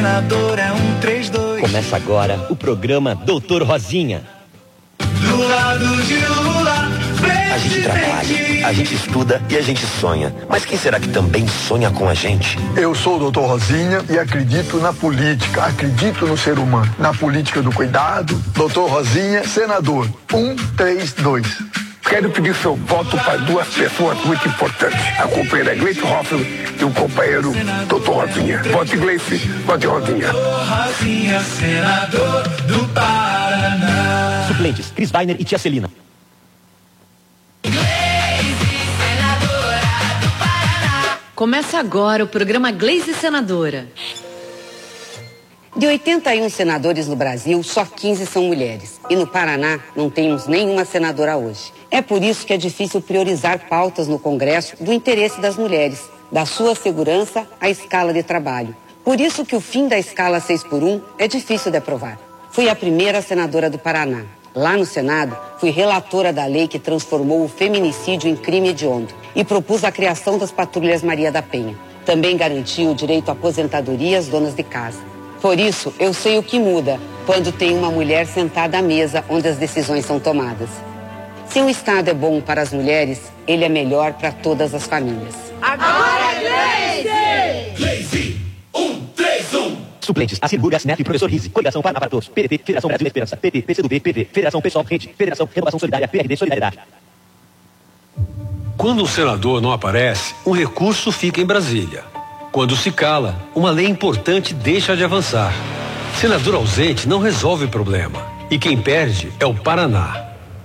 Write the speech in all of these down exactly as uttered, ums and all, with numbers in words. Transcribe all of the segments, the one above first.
Senador é um três dois. Começa agora o programa Doutor Rosinha. Do lado de Lula, a gente trabalha, a gente estuda e a gente sonha. Mas quem será que também sonha com a gente? Eu sou o doutor Rosinha e acredito na política, acredito no ser humano, na política do cuidado. doutor Rosinha, senador, um, três, dois. Quero pedir seu voto para duas pessoas muito importantes. A companheira Gleice Hoffmann e o companheiro doutor Rosinha. Vote Gleice, vote Rosinha. doutor Rosinha, senador do Paraná. Suplentes, Cris Weiner e Tia Celina. Começa agora o programa Gleice Senadora. De oitenta e um senadores no Brasil, só quinze são mulheres. E no Paraná, não temos nenhuma senadora hoje. É por isso que é difícil priorizar pautas no Congresso do interesse das mulheres, da sua segurança à escala de trabalho. Por isso que o fim da escala seis por um é difícil de aprovar. Fui a primeira senadora do Paraná. Lá no Senado, fui relatora da lei que transformou o feminicídio em crime hediondo e propus a criação das patrulhas Maria da Penha. Também garanti o direito à aposentadoria às donas de casa. Por isso, eu sei o que muda quando tem uma mulher sentada à mesa onde as decisões são tomadas. Se o Estado é bom para as mulheres, ele é melhor para todas as famílias. Agora é Gleice! Gleice, um, três, um. Suplentes, Assir Burgas, Neto e Professor Rizzi. Coligação Paraná para Todos. P D T, Federação Brasil Esperança. P T, P C do B, P V, Federação Pessoal Rede, Federação Renovação Solidária, P R D Solidariedade. Quando o senador não aparece, um recurso fica em Brasília. Quando se cala, uma lei importante deixa de avançar. Senador ausente não resolve o problema. E quem perde é o Paraná.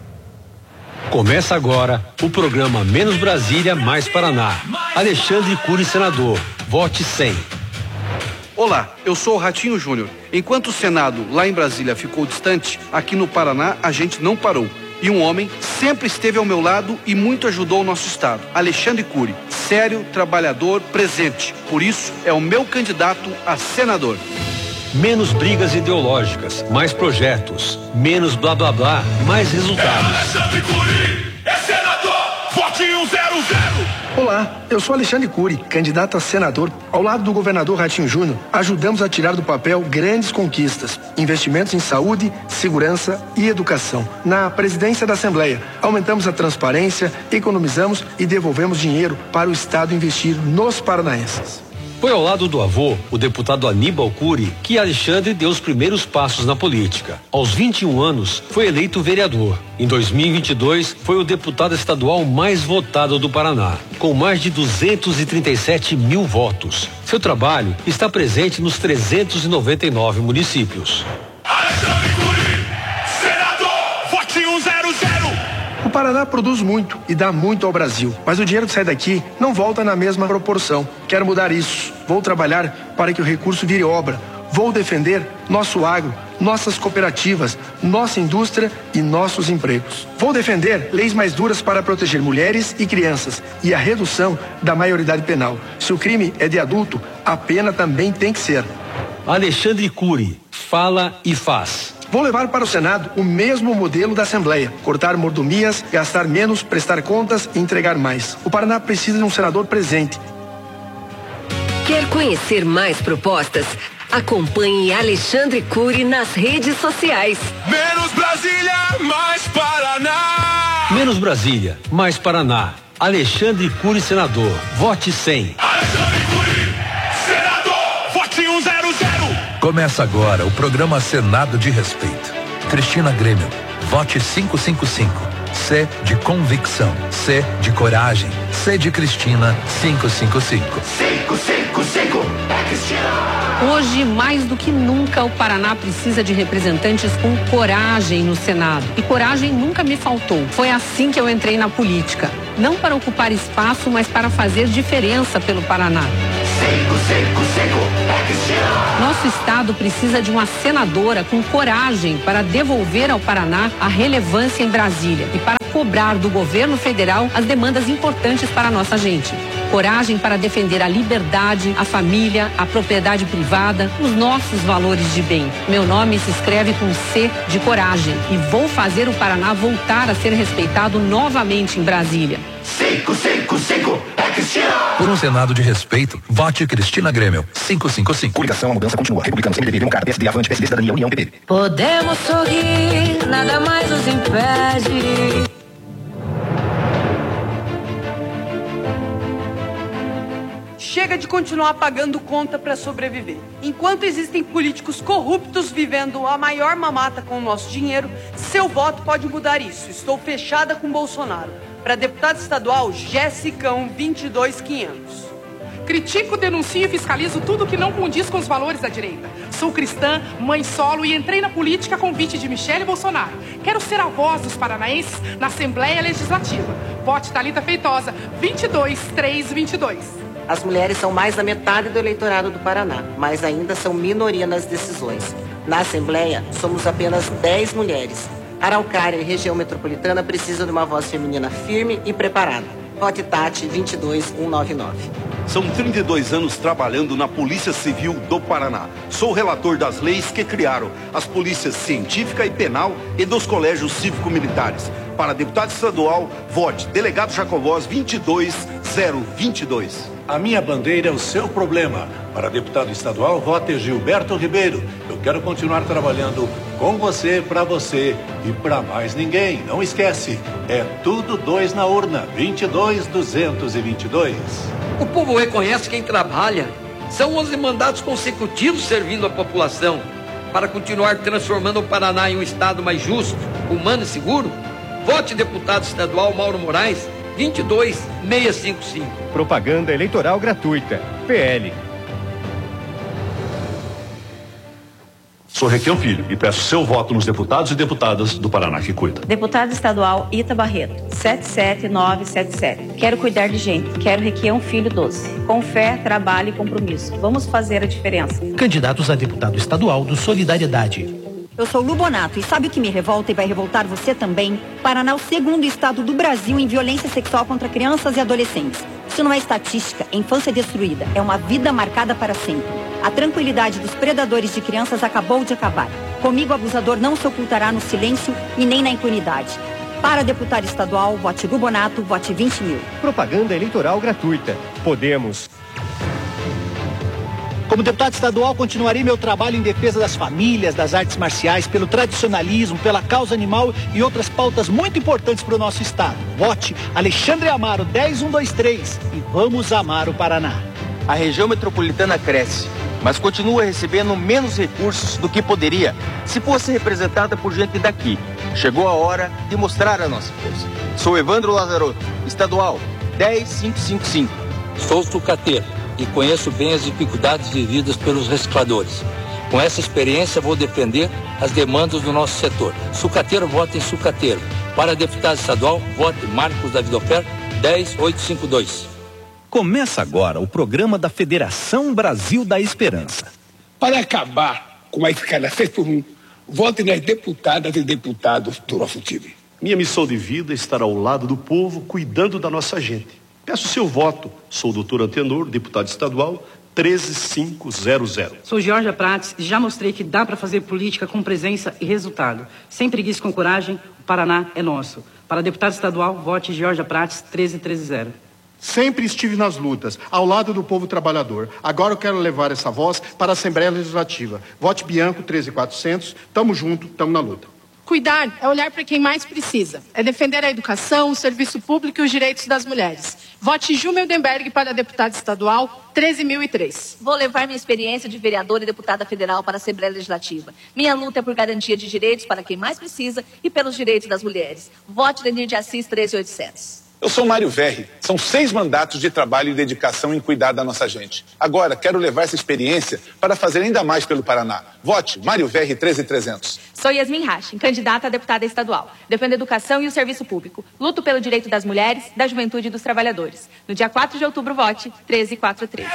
Começa agora o programa Menos Brasília, Mais Paraná. Alexandre Cury, senador. Vote cem. Olá, eu sou o Ratinho Júnior. Enquanto o Senado, lá em Brasília, ficou distante, aqui no Paraná a gente não parou. E um homem sempre esteve ao meu lado e muito ajudou o nosso estado. Alexandre Cury, sério, trabalhador, presente. Por isso, é o meu candidato a senador. Menos brigas ideológicas, mais projetos. Menos blá blá blá, mais resultados. É Alexandre Cury, é senador, vote um zero zero. Olá, eu sou Alexandre Cury, candidato a senador. Ao lado do governador Ratinho Júnior, ajudamos a tirar do papel grandes conquistas. Investimentos em saúde, segurança e educação. Na presidência da Assembleia, aumentamos a transparência, economizamos e devolvemos dinheiro para o Estado investir nos paranaenses. Foi ao lado do avô, o deputado Aníbal Cury, que Alexandre deu os primeiros passos na política. Aos vinte e um anos, foi eleito vereador. Em dois mil e vinte e dois, foi o deputado estadual mais votado do Paraná, com mais de duzentos e trinta e sete mil votos. Seu trabalho está presente nos trezentos e noventa e nove municípios. Alexandre Cury, senador, vote um zero zero. O Paraná produz muito e dá muito ao Brasil, mas o dinheiro que sai daqui não volta na mesma proporção. Quero mudar isso. Vou trabalhar para que o recurso vire obra. Vou defender nosso agro, nossas cooperativas, nossa indústria e nossos empregos. Vou defender leis mais duras para proteger mulheres e crianças e a redução da maioridade penal. Se o crime é de adulto, a pena também tem que ser. Alexandre Cury, fala e faz. Vou levar para o Senado o mesmo modelo da Assembleia. Cortar mordomias, gastar menos, prestar contas e entregar mais. O Paraná precisa de um senador presente. Quer conhecer mais propostas? Acompanhe Alexandre Cury nas redes sociais. Menos Brasília, mais Paraná. Menos Brasília, mais Paraná. Alexandre Cury, senador. Vote cem. Alexandre Cury, senador, vote um zero zero. Começa agora o programa Senado de Respeito. Cristina Grêmio, vote quinhentos e cinquenta e cinco. C de convicção, C de coragem, C de Cristina, quinhentos e cinquenta e cinco. cinco cinco cinco, é Cristina. Hoje, mais do que nunca, o Paraná precisa de representantes com coragem no Senado. E coragem nunca me faltou. Foi assim que eu entrei na política. Não para ocupar espaço, mas para fazer diferença pelo Paraná. cinco cinco cinco, é Cristina. Nosso estado precisa de uma senadora com coragem para devolver ao Paraná a relevância em Brasília e para cobrar do governo federal as demandas importantes para a nossa gente. Coragem para defender a liberdade, a família, a propriedade privada, os nossos valores de bem. Meu nome se escreve com C de coragem e vou fazer o Paraná voltar a ser respeitado novamente em Brasília. cinco cinco cinco, é Cristina! Por um Senado de respeito, vote Cristina Grêmio, cinco cinco cinco. Coligação, a mudança continua. Republicanos, M D B, Democrata, P S D, Avante, P S D, Cidadania, União, P T. Podemos sorrir, nada mais nos impede. Chega de continuar pagando conta para sobreviver. Enquanto existem políticos corruptos vivendo a maior mamata com o nosso dinheiro, seu voto pode mudar isso. Estou fechada com Bolsonaro. Para deputado estadual, Jessicão, vinte e dois mil e quinhentos. Critico, denuncio e fiscalizo tudo que não condiz com os valores da direita. Sou cristã, mãe solo e entrei na política a convite de Michele Bolsonaro. Quero ser a voz dos paranaenses na Assembleia Legislativa. Vote Thalita Feitosa, vinte e dois mil trezentos e vinte e dois. As mulheres são mais da metade do eleitorado do Paraná, mas ainda são minoria nas decisões. Na Assembleia, somos apenas dez mulheres. Araucária e região metropolitana precisam de uma voz feminina firme e preparada. Vote Tati, vinte e dois mil cento e noventa e nove. São trinta e dois anos trabalhando na Polícia Civil do Paraná. Sou relator das leis que criaram as polícias científica e penal e dos colégios cívico-militares. Para deputado estadual, vote Delegado Jacobós, vinte e dois mil vinte e dois. A minha bandeira é o seu problema. Para deputado estadual, vote Gilberto Ribeiro. Eu quero continuar trabalhando com você, para você e para mais ninguém. Não esquece, é tudo dois na urna, vinte e dois mil duzentos e vinte e dois. O povo reconhece quem trabalha. São onze mandatos consecutivos servindo a população. Para continuar transformando o Paraná em um estado mais justo, humano e seguro, vote deputado estadual Mauro Moraes, vinte e dois mil seiscentos e cinquenta e cinco. Propaganda eleitoral gratuita. P L. Sou Requião Filho e peço seu voto nos deputados e deputadas do Paraná que cuida. Deputado estadual Ita Barreto, sete sete nove sete sete. Quero cuidar de gente. Quero Requião Filho doze. Com fé, trabalho e compromisso. Vamos fazer a diferença. Candidatos a deputado estadual do Solidariedade. Eu sou Lu Bonato e sabe o que me revolta e vai revoltar você também? Paraná é o segundo estado do Brasil em violência sexual contra crianças e adolescentes. Isso não é estatística, é infância destruída, é uma vida marcada para sempre. A tranquilidade dos predadores de crianças acabou de acabar. Comigo, o abusador não se ocultará no silêncio e nem na impunidade. Para deputado estadual, vote Lu Bonato, vote vinte mil. Propaganda eleitoral gratuita. Podemos. Como deputado estadual, continuarei meu trabalho em defesa das famílias, das artes marciais, pelo tradicionalismo, pela causa animal e outras pautas muito importantes para o nosso estado. Vote Alexandre Amaro, dez mil cento e vinte e três e vamos amar o Paraná. A região metropolitana cresce, mas continua recebendo menos recursos do que poderia se fosse representada por gente daqui. Chegou a hora de mostrar a nossa força. Sou Evandro Lazarotto, estadual, dez mil quinhentos e cinquenta e cinco. Sou sucateiro e conheço bem as dificuldades vividas pelos recicladores. Com essa experiência, vou defender as demandas do nosso setor. Sucateiro, vote em sucateiro. Para deputado estadual, vote Marcos Davidofer, dez mil oitocentos e cinquenta e dois. Começa agora o programa da Federação Brasil da Esperança. Para acabar com a escala seis por um, vote nas deputadas e deputados do nosso time. Minha missão de vida é estar ao lado do povo, cuidando da nossa gente. Peço seu voto. Sou o doutor Antenor, deputado estadual, treze mil quinhentos. Sou Georgia Prates e já mostrei que dá para fazer política com presença e resultado. Sem preguiça e com coragem, o Paraná é nosso. Para deputado estadual, vote Georgia Prates, treze mil trezentos. Sempre estive nas lutas, ao lado do povo trabalhador. Agora eu quero levar essa voz para a Assembleia Legislativa. Vote Bianco, treze mil e quatrocentos. Tamo junto, tamo na luta. Cuidar é olhar para quem mais precisa. É defender a educação, o serviço público e os direitos das mulheres. Vote Ju Mildenberg para deputado estadual, treze mil e três. Vou levar minha experiência de vereadora e deputada federal para a Assembleia Legislativa. Minha luta é por garantia de direitos para quem mais precisa e pelos direitos das mulheres. Vote Denir de Assis, treze mil e oitocentos. Eu sou Mário Verri. São seis mandatos de trabalho e dedicação em cuidar da nossa gente. Agora, quero levar essa experiência para fazer ainda mais pelo Paraná. Vote Mário Verri, treze mil e trezentos. Sou Yasmin Hachin, candidata a deputada estadual. Defendo a educação e o serviço público. Luto pelo direito das mulheres, da juventude e dos trabalhadores. No dia quatro de outubro, vote treze mil quatrocentos e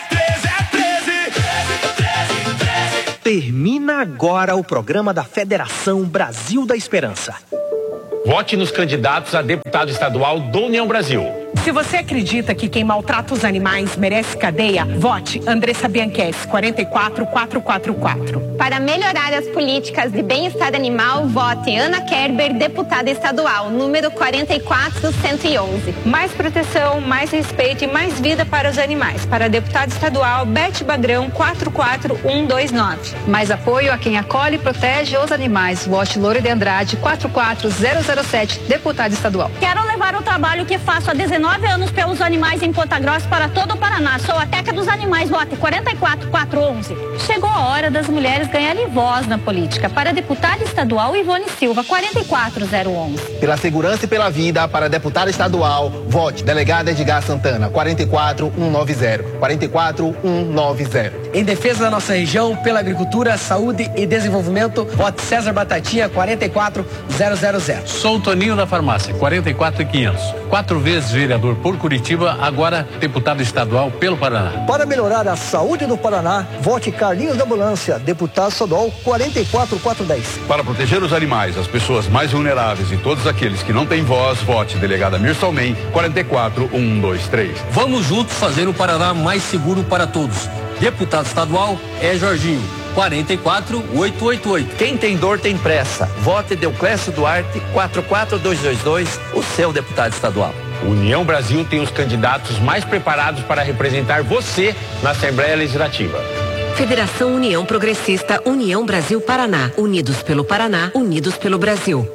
treze. Termina agora o programa da Federação Brasil da Esperança. Vote nos candidatos a deputado estadual do União Brasil. Se você acredita que quem maltrata os animais merece cadeia, vote Andressa Bianchessi, quatro quatro quatro quatro quatro. Para melhorar as políticas de bem-estar animal, vote Ana Kerber, deputada estadual, número quatro quatro um um um. Mais proteção, mais respeito e mais vida para os animais. Para deputada estadual, Bete Badrão, quatro quatro um dois nove. Mais apoio a quem acolhe e protege os animais. Vote Loura de Andrade, quatro quatro zero zero sete, deputada estadual. Quero levar o trabalho que faço há dezenove anos pelos animais em Ponta Grossa para todo o Paraná. Sou a Teca dos Animais, vote quatro quatro quatro um um. Chegou a hora das mulheres ganharem voz na política. Para deputada estadual, Ivone Silva, quatro quatro zero um um. Pela segurança e pela vida, para deputada estadual, vote delegada Edgar Santana, quatro quatro um nove zero. quatro quatro um nove zero. Em defesa da nossa região, pela agricultura, saúde e desenvolvimento, vote César Batatinha, quatro quatro zero zero zero. Sou o Toninho da Farmácia, quatro quatro quinhentos. Quatro vezes vereador por Curitiba, agora deputado estadual pelo Paraná. Para melhorar a saúde do Paraná, vote Carlinhos da Ambulância, deputado estadual, quatro quatro quatro um zero. Para proteger os animais, as pessoas mais vulneráveis e todos aqueles que não têm voz, vote delegada Mirsalmen, quatro quatro um dois três. Vamos juntos fazer o Paraná mais seguro para todos. Deputado estadual é Jorginho, quatro quatro oito oito oito. Quem tem dor tem pressa. Vote Deoclésio Duarte, quatro quatro dois dois dois, o seu deputado estadual. União Brasil tem os candidatos mais preparados para representar você na Assembleia Legislativa. Federação União Progressista, União Brasil Paraná. Unidos pelo Paraná, unidos pelo Brasil.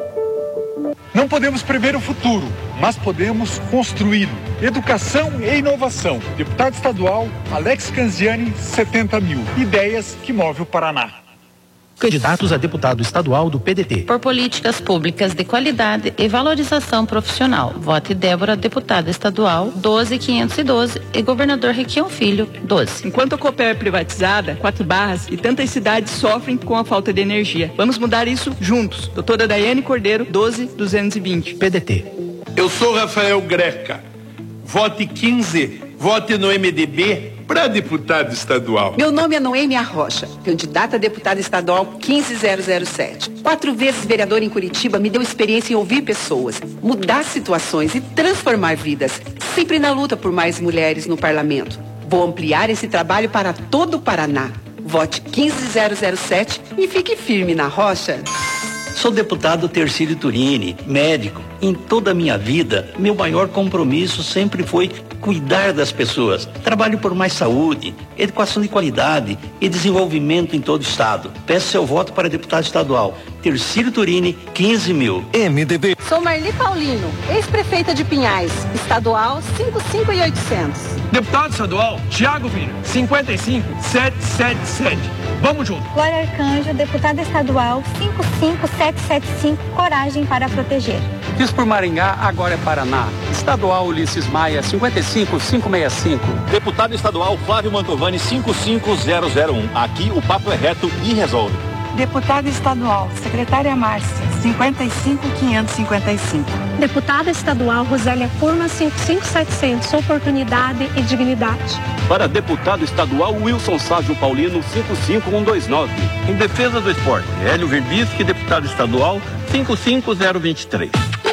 Não podemos prever o futuro, mas podemos construí-lo. Educação e inovação. Deputado estadual, Alex Canziani, setenta mil. Ideias que movem o Paraná. Candidatos a deputado estadual do P D T. Por políticas públicas de qualidade e valorização profissional. Vote Débora, deputada estadual, doze mil quinhentos e doze, e governador Requião Filho, doze. Enquanto a Copel é privatizada, Quatro Barras e tantas cidades sofrem com a falta de energia. Vamos mudar isso juntos. Doutora Daiane Cordeiro, doze mil duzentos e vinte. P D T. Eu sou Rafael Greca. Vote quinze. Vote no M D B para deputado estadual. Meu nome é Noêmia Arrocha, candidata a deputada estadual quinze mil sete. Quatro vezes vereadora em Curitiba, me deu experiência em ouvir pessoas, mudar situações e transformar vidas. Sempre na luta por mais mulheres no parlamento. Vou ampliar esse trabalho para todo o Paraná. Vote quinze mil sete e fique firme na rocha. Sou deputado Tercílio Turini, médico. Em toda a minha vida, meu maior compromisso sempre foi cuidar das pessoas. Trabalho por mais saúde, educação de qualidade e desenvolvimento em todo o estado. Peço seu voto para deputado estadual. Tercílio Turini, quinze mil. M D B. Sou Marli Paulino, ex-prefeita de Pinhais, estadual cinco cinco e oitocentos. Deputado estadual, Tiago Vina, cinquenta e cinco sete sete sete. Vamos junto. Glória Arcanjo, deputada estadual cinco cinco sete sete cinco, coragem para proteger. Fiz por Maringá, agora é Paraná. Estadual Ulisses Maia, cinquenta e cinco cinco seis cinco. Deputado estadual Flávio Mantovani, cinco cinco zero zero um. Aqui o papo é reto e resolve. Deputada estadual, secretária Márcia, cinquenta e cinco quinhentos e cinquenta e cinco. Deputada estadual Rosélia Furma, cinco cinco setecentos, oportunidade e dignidade. Para deputado estadual Wilson Sávio Paulino, cinco cinco um dois nove. Em defesa do esporte, Hélio Verbisque, deputado estadual, cinco cinco zero dois três.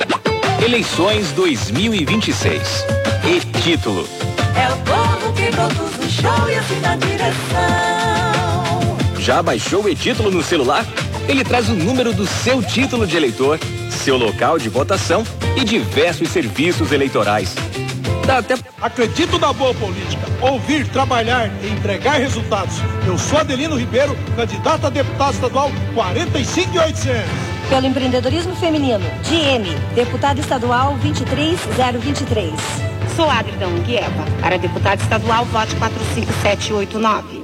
Eleições dois mil e vinte e seis. E título: É o povo que produz o show e assim na direção. Já baixou o e-título no celular? Ele traz o número do seu título de eleitor, seu local de votação e diversos serviços eleitorais. Dá até... Acredito na boa política. Ouvir, trabalhar e entregar resultados. Eu sou Adelino Ribeiro, candidato a deputado estadual quarenta e cinco mil e oitocentos. Pelo empreendedorismo feminino, D M, deputado estadual vinte e três zero vinte e três. Sou Adridão Guieva. Para deputado estadual, vote quatro cinco sete oito nove.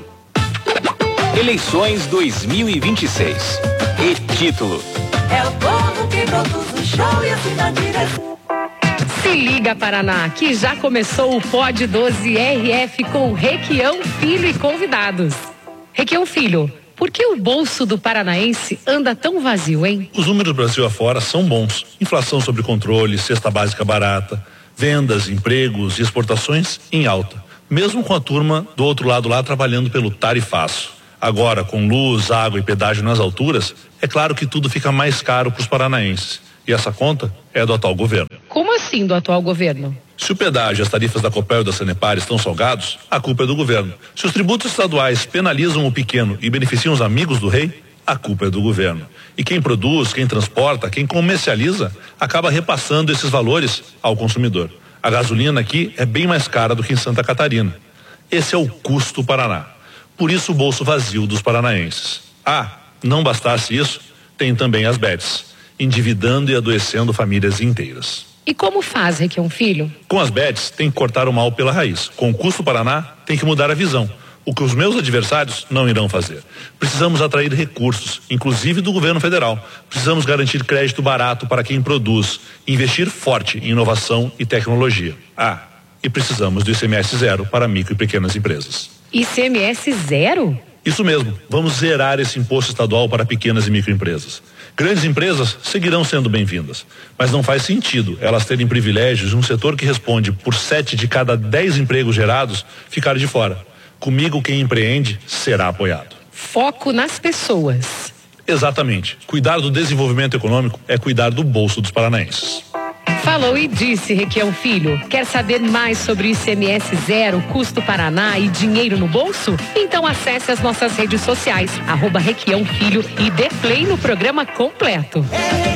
Eleições dois mil e vinte e seis. E título: É o povo que produz o show e assim na direção. Se liga, Paraná, que já começou o Pod doze R F com Requião Filho e convidados. Requião Filho, por que o bolso do paranaense anda tão vazio, hein? Os números do Brasil afora são bons. Inflação sob controle, cesta básica barata, vendas, empregos e exportações em alta. Mesmo com a turma do outro lado lá trabalhando pelo tarifaço. Agora, com luz, água e pedágio nas alturas, é claro que tudo fica mais caro para os paranaenses. E essa conta é do atual governo. Como assim do atual governo? Se o pedágio e as tarifas da Copel e da Sanepar estão salgados, a culpa é do governo. Se os tributos estaduais penalizam o pequeno e beneficiam os amigos do rei, a culpa é do governo. E quem produz, quem transporta, quem comercializa, acaba repassando esses valores ao consumidor. A gasolina aqui é bem mais cara do que em Santa Catarina. Esse é o custo Paraná. Por isso o bolso vazio dos paranaenses. Ah, não bastasse isso, tem também as bets, endividando e adoecendo famílias inteiras. E como faz, Requião Filho? Com as bets, tem que cortar o mal pela raiz. Com o custo Paraná, tem que mudar a visão. O que os meus adversários não irão fazer. Precisamos atrair recursos, inclusive do governo federal. Precisamos garantir crédito barato para quem produz, investir forte em inovação e tecnologia. Ah, e precisamos do I C M S zero para micro e pequenas empresas. I C M S zero? Isso mesmo, vamos zerar esse imposto estadual para pequenas e microempresas. Grandes empresas seguirão sendo bem-vindas, mas não faz sentido elas terem privilégios de um setor que responde por sete de cada dez empregos gerados ficar de fora. Comigo, quem empreende será apoiado. Foco nas pessoas. Exatamente. Cuidar do desenvolvimento econômico é cuidar do bolso dos paranaenses. Falou e disse, Requião Filho. Quer saber mais sobre o I C M S zero, custo Paraná e dinheiro no bolso? Então acesse as nossas redes sociais, arroba Requião Filho, e dê play no programa completo.